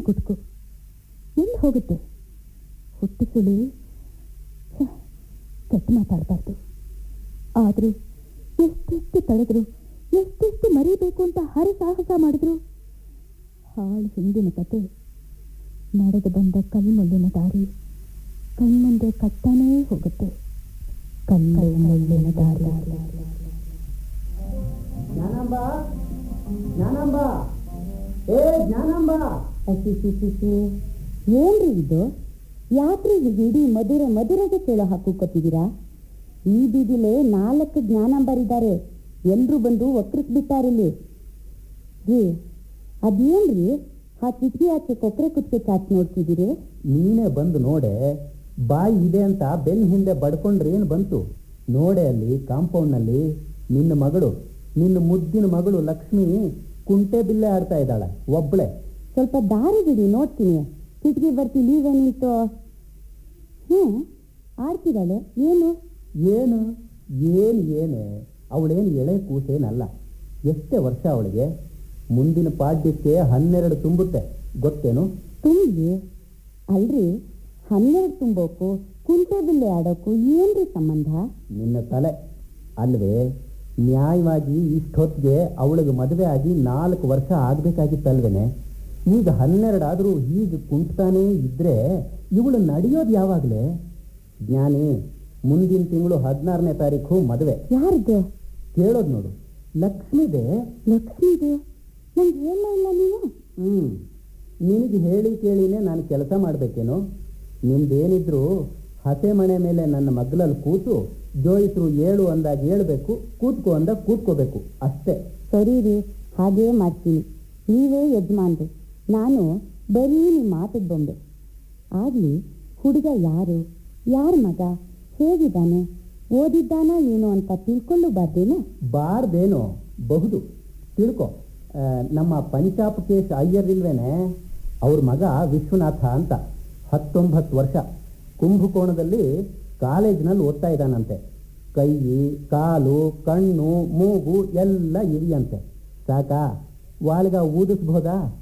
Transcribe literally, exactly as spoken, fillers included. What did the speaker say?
ಗುಟ್ಕು ಎಲ್ಲಿ ಹೋಗುತ್ತೆ? ಹುಟ್ಟು ಸುಳಿ ಕೆಟ್ಟ ಮಾತಾಡಬಾರ್ದು. ಆದರೂ ಎಷ್ಟೆಷ್ಟು ತಡೆದ್ರು, ಎಷ್ಟೆಷ್ಟು ಮರಿಬೇಕು ಅಂತ ಹರಸಾಹಸ ಮಾಡಿದ್ರು ಹಾಳು ಹಿಂದಿನ ಕತೆ ನಡೆದು ಬಂದ ಕಲ್ಮುಳ್ಳಿನ ದಾರಿ ಕಣ್ಮುಂದೆ ಕಟ್ಟಾನೇ ಹೋಗುತ್ತೆ. ಕಲ್ಲು ಮುಳ್ಳಿನ ದಾರಿ. ಜ್ಞಾನಾಂಬ, ಜ್ಞಾನಾಂಬ, ಏ ಜ್ಞಾನಾಂಬ. ಏನ್ರಿ ಇದು? ಯಾಕ್ರಿ ಇಡೀ ಮಧುರ ಮಧುರಗೆ ಕೇಳೋ ಹಾಕೋತಿದ್ದೀರಾ? ಈ ಬೀದಿಲೆ ನಾಲ್ಕು ಜ್ಞಾನಾಂಬರಿದ್ದಾರೆ. ಎಲ್ರೂ ಬಂದು ಒಕ್ಕರಿಸ್ಬಿಟ್ಟಾರಿಲ್ಲಿ. ರೀ ಅದೇನ್ರಿ ಆ ಕಿಟಕಿ ಆಚೆ ಕೊಕ್ಕರೆ ಕುತ್ತಿಗೆ ಚಾಚ್ ನೋಡ್ತಿದ್ದೀರಿ? ನೀನೇ ಬಂದು ನೋಡೆ. ಬಾಯಿ ಇದೆ ಅಂತ ಬೆನ್ ಹಿಂದೆ ಬಡ್ಕೊಂಡ್ರೆ ಏನು ಬಂತು? ನೋಡೆ ಅಲ್ಲಿ ಕಾಂಪೌಂಡ್ನಲ್ಲಿ ನಿನ್ನ ಮಗಳು, ನಿನ್ನ ಮುದ್ದಿನ ಮಗಳು ಲಕ್ಷ್ಮಿ ಕುಂಟೆ ಬಿಲ್ಲೆ ಆಡ್ತಾ ಇದ್ದಾಳೆ ಒಬ್ಳೆ. ಸ್ವಲ್ಪ ದಾರಿ ಬಿಡಿ, ನೋಡ್ತೀನಿ. ಕಿಟಕಿ ಬರ್ತಿ ನೀವೇ ನಿಂತು. ಹ್ಞೂ ಆಡ್ತಿದ್ದಾಳೆ. ಏನು ಏನು ಏನು ಏನೇ? ಅವಳೇನು ಎಳೆ ಕೂಸೇನಲ್ಲ. ಎಷ್ಟೇ ವರ್ಷ ಅವಳಿಗೆ? ಮುಂದಿನ ಪಾಡ್ಯಕ್ಕೆ ಹನ್ನೆರಡು ತುಂಬುತ್ತೆ, ಗೊತ್ತೇನು? ತುಂಬಿ ಅಲ್ರಿ, ಹನ್ನೆರಡು ತುಂಬೋಕು ಕುಂಟೆ ಬಿಲ್ಲೆ ಆಡೋಕು ಏನ್ರಿ ಸಂಬಂಧ? ನಿನ್ನ ತಲೆ ಅಲ್ವೇ? ನ್ಯಾಯವಾಗಿ ಇಷ್ಟೊತ್ತಿಗೆ ಅವಳಿಗೆ ಮದುವೆ ಆಗಿ ನಾಲ್ಕು ವರ್ಷ ಆಗ್ಬೇಕಾಗಿತ್ತಲ್ವೇನೆ? ಈಗ ಹನ್ನೆರಡು ಆದರೂ ಹೀಗೆ ಕುಂಟ್ತಾನೇ ಇದ್ರೆ ಇವಳು ನಡೆಯೋದು ಯಾವಾಗಲೇ? ಜ್ಞಾನಿ, ಮುಂದಿನ ತಿಂಗಳು ಹದಿನಾರನೇ ತಾರೀಕು ಮದುವೆ. ಯಾರ್ದು? ಕೇಳೋದು ನೋಡು, ಲಕ್ಷ್ಮಿದೆ. ಲಕ್ಷ್ಮಿದೆ? ನಂಗೆ ಹೇಳ ಇಲ್ಲ ನೀವು? ಹ್ಮ್ ನಿನಗೆ ಹೇಳಿ ಕೇಳಿನೇ ನಾನು ಕೆಲಸ ಮಾಡಬೇಕೇನೋ? ನಿಮ್ದೇನಿದ್ರು ಹಸೆ ಮನೆ ಮೇಲೆ ನನ್ನ ಮಗ್ಲಲ್ಲಿ ಕೂತು ಜೋಯಿಸರು ಏಳು ಅಂದಾಗ ಹೇಳ್ಬೇಕು, ಕೂತ್ಕೋ ಅಂದಾಗ ಕೂತ್ಕೋಬೇಕು ಅಷ್ಟೇ. ಸರಿ ರೀ, ಹಾಗೇ ಮಾಡ್ತೀನಿ. ನೀವೇ ಯಜಮಾನ್ರು, ನಾನು ಬರೀ ನಿಮ್ಮ ಮಾತಿಗೆ ಬೊಂಬೆ. ಆಗಲಿ, ಹುಡುಗ ಯಾರು, ಯಾರ ಮಗ, ಹೇಗಿದ್ದಾನೆ, ಓದಿದ್ದಾನ ಏನು ಅಂತ ತಿಳ್ಕೊಳ್ಳಬಾರ್ದೇನು? ಬಾರ್ದೇನೋ, ಬಹುದು ತಿಳ್ಕೊ. ನಮ್ಮ ಪಂಚಾಪಕೇಶ್ ಅಯ್ಯರ್ ಇಲ್ವೇನೆ, ಅವ್ರ ಮಗ ವಿಶ್ವನಾಥ ಅಂತ, ಹತ್ತೊಂಬತ್ತು ವರ್ಷ, ಕುಂಭಕೋಣದಲ್ಲಿ ಕಾಲೇಜಿನಲ್ಲಿ ಓದ್ತಾ ಇದ್ದಾನಂತೆ. ಕೈ, ಕಾಲು, ಕಣ್ಣು, ಮೂಗು ಎಲ್ಲ ಇವಿಯಂತೆ. ಸಾಕಾ? ವಾಲ್ಗ ಊದಿಸ್ಬೋದಾ?